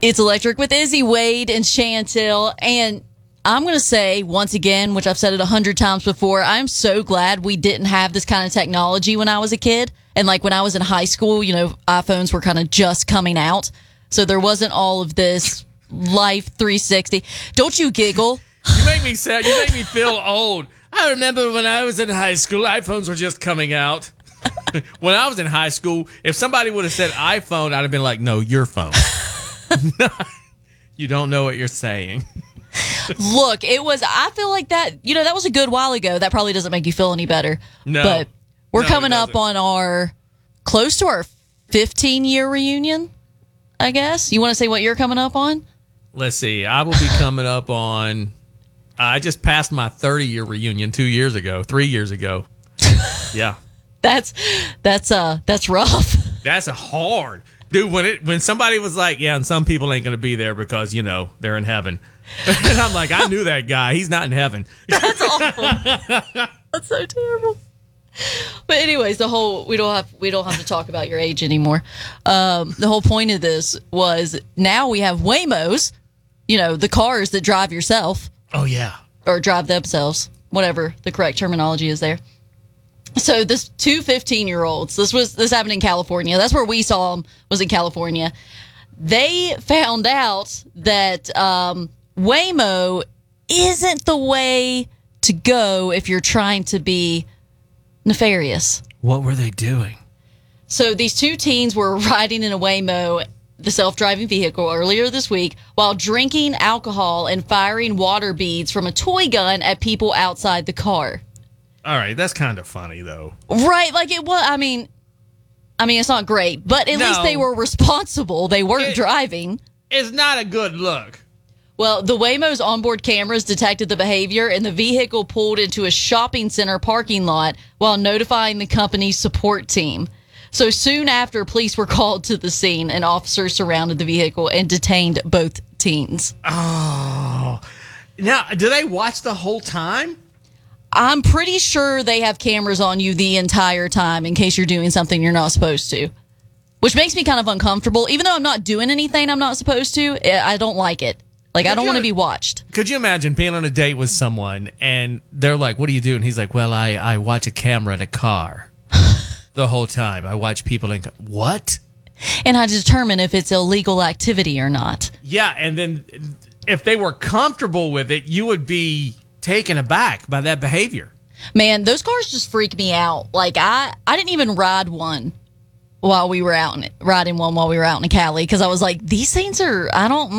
It's Electric with Izzy, Wade, and Chantel. And I'm going to say, once again, which I've said it 100 times before, I'm so glad we didn't have this kind of technology when I was a kid. And like when I was in high school, iPhones were kind of just coming out. So there wasn't all of this Life 360. Don't you giggle? You make me sad. You make me feel old. I remember when I was in high school, iPhones were just coming out. When I was in high school, if somebody would have said iPhone, I'd have been like, no, your phone. You don't know what you're saying. Look, I feel like that, that was a good while ago. That probably doesn't make you feel any better. No. But we're coming up on close to our 15-year reunion, I guess. You want to say what you're coming up on? Let's see. I will be coming up on, I just passed my 30-year reunion 3 years ago. Yeah. That's rough. That's a hard. Dude, when somebody was like, yeah, and some people ain't going to be there because, they're in heaven. And I'm like, I knew that guy. He's not in heaven. That's awful. That's so terrible. But anyways, we don't have to talk about your age anymore. The whole point of this was now we have Waymos, the cars that drive yourself. Oh, yeah. Or drive themselves, whatever the correct terminology is there. So this 15-year-olds, this happened in California. That's where we saw them, was in California. They found out that Waymo isn't the way to go if you're trying to be nefarious. What were they doing? So these two teens were riding in a Waymo, the self-driving vehicle, earlier this week while drinking alcohol and firing water beads from a toy gun at people outside the car. All right, that's kind of funny, though. Right, like it was, I mean, it's not great, but at least they were responsible. They weren't driving. It's not a good look. Well, the Waymo's onboard cameras detected the behavior, and the vehicle pulled into a shopping center parking lot while notifying the company's support team. So soon after, police were called to the scene, and officers surrounded the vehicle and detained both teens. Oh. Now, do they watch the whole time? I'm pretty sure they have cameras on you the entire time in case you're doing something you're not supposed to, which makes me kind of uncomfortable. Even though I'm not doing anything I'm not supposed to, I don't like it. Like, I don't want to be watched. Could you imagine being on a date with someone and they're like, what do you do? And he's like, well, I watch a camera in a car the whole time. I watch people in what? And I determine if it's illegal activity or not. Yeah, and then if they were comfortable with it, you would be taken aback by that behavior. Man, those cars just freak me out. Like, I didn't even ride one while we were out in Cali because I was like, these things are,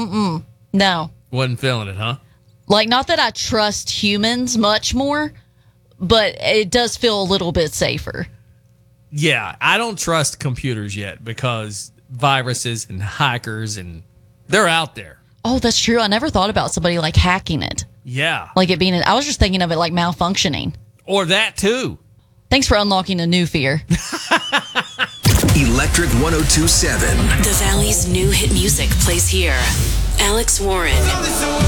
no. Wasn't feeling it, huh? Like, not that I trust humans much more, but it does feel a little bit safer. Yeah, I don't trust computers yet because viruses and hackers, and they're out there. Oh, that's true. I never thought about somebody like hacking it. Yeah. Like it being, I was just thinking of it like malfunctioning. Or that too. Thanks for unlocking a new fear. Electric 102.7. The Valley's new hit music plays here. Alex Warren.